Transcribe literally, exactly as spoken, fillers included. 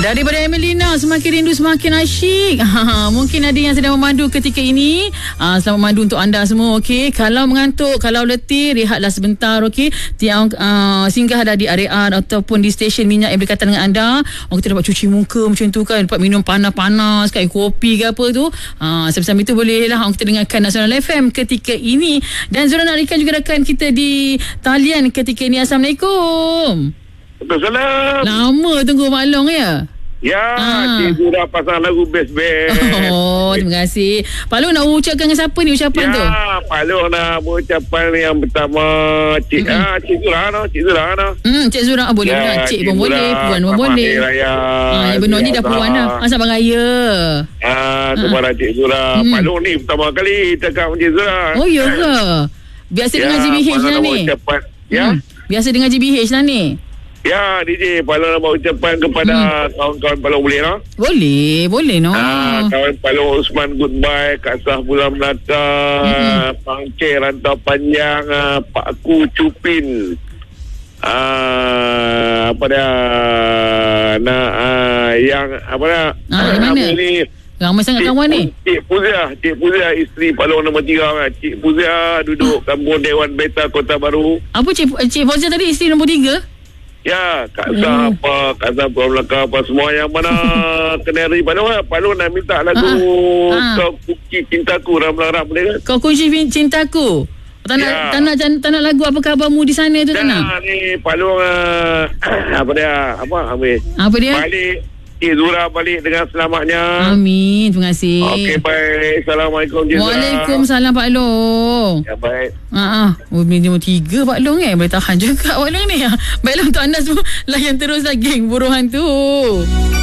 Daripada Emelina, semakin rindu semakin asyik. Ha, mungkin ada yang sedang memandu ketika ini. Ha, selamat memandu untuk anda semua. Okey, kalau mengantuk, kalau letih, rehatlah sebentar. Okey, tiang uh, singgah dah di area ataupun di stesen minyak yang berdekatan dengan anda. Orang kita dapat cuci muka macam tu kan, dapat minum panas-panas, kain kopi ke apa tu. Ha, sebesar itu bolehlah orang kita dengarkan Nasional F M ketika ini. Dan Zura nak rekan juga rakan kita di talian ketika ini. Assalamualaikum. Assalamualaikum. Lama tunggu Mak Long ya? Ya, Ah. cikgu dah pasang lagu best-best. Oh, terima kasih. Pak Long nak ucapkan dengan siapa ni ucapan ya, tu? Ya, Pak Long nak berucapan yang pertama. Cik, Mm-mm. ah, Cik Zura, no? Cik Zura, no? Hmm, Cik Zura ah, boleh Ya, ya, Cik Cik pun Zura, boleh, Puan pun Selamat boleh. Hari Raya. Ah, yang benar ni dah Puan dah. Ah, Selamat Raya. Ah, kepada Cik Zura. Hmm. Pak Long ni pertama kali cakap dengan Cik Zura. Oh, ya ke? Biasa Ya, dengan G B H Pak Long lah nak ni. berucapan. Ya. Hmm, biasa dengan G B H lah ni. Ya, D J, Pak Long nak berucapan kepada Hmm. kawan-kawan Pak Long boleh, no? Boleh, boleh no. Ah, kawan Pak Long Osman goodbye, Kak Sah Bulan Melaka, Mm-mm. Pangkir Rantau Panjang, ah, Pak Ku Cupin, ah, apa dia, nak ah, yang apa dia, Ah, di mana? nama ni, Ramai sangat Cik, kawan ni. Cik Puzia, Cik Puzia, isteri Pak Long nombor tiga, kan? Cik Puzia duduk kampung Dewan Beta Kota Baru. Apa Cik Cik Fauzia tadi isteri nombor tiga? Ya, Kak Sah Hmm. apa, Kak Sah Bulan Melaka apa, semua yang mana kenari Pak Long, Pak Long nak minta lagu Ah. Kau Kuki Cintaku, Ram-Ram boleh kan? Kau kunci cintaku. Tak nak, Ya. tak nak, tak nak lagu apa khabarmu di sana tu tak nak? Dah ni Pak Long uh, apa dia, apa ambil Apa dia? balik Cik Zura balik dengan selamatnya. Amin, terima kasih. Okey, baik. Assalamualaikum Cik Zura. Waalaikumsalam Pak Long. Ya, baik. Ha ah, oh, minimum tiga Pak Long eh. Boleh tahan juga Pak Long ni. Baiklah untuk anda semua, layan teruslah geng buruhan tu.